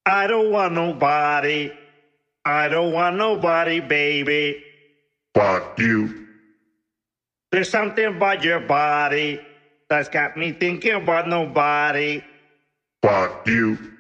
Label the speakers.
Speaker 1: I don't want nobody. I don't want nobody, baby.
Speaker 2: But you.
Speaker 1: There's something about your body that's got me thinking about nobody.
Speaker 2: But you.